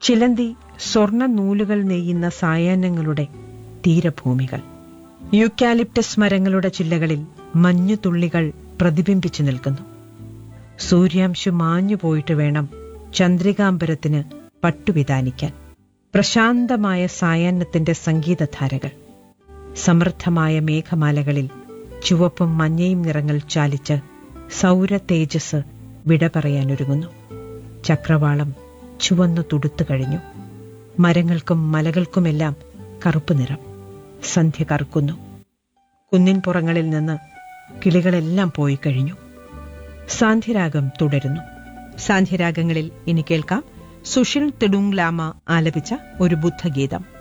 ചിലന്തി സ്വർണ്ണ നൂലുകൾ നെയ്യുന്ന സായാഹ്നങ്ങളുടെ തീരഭൂമികൾ. യൂക്കാലിപ്റ്റസ് മരങ്ങളുടെ ചില്ലകളിൽ മഞ്ഞുതുള്ളികൾ പ്രതിബിംബിച്ചു നിൽക്കുന്നു. സൂര്യാംശു മാഞ്ഞുപോയിട്ട് വേണം ചന്ദ്രികാംബരത്തിന് പട്ടുവിതാനിക്കാൻ. പ്രശാന്തമായ സായാഹ്നത്തിന്റെ സംഗീതധാരകൾ. സമൃദ്ധമായ മേഘമാലകളിൽ ചുവപ്പും മഞ്ഞയും നിറങ്ങൾ ചാലിച്ച് സൗര തേജസ് വിട പറയാനൊരുങ്ങുന്നു. ചക്രവാളം ചുവന്നു തുടുത്തു കഴിഞ്ഞു. മരങ്ങൾക്കും മലകൾക്കുമെല്ലാം കറുപ്പ് നിറം. സന്ധ്യ കറുക്കുന്നു. കുന്നിൻപുറങ്ങളിൽ നിന്ന് കിളികളെല്ലാം പോയി കഴിഞ്ഞു. സാന്ധ്യരാഗം തുടരുന്നു. സാന്ധ്യരാഗങ്ങളിൽ ഇനി കേൾക്കാം സുഷിൽ തിഡുങ് ലാമ ആലപിച്ച ഒരു ബുദ്ധഗീതം.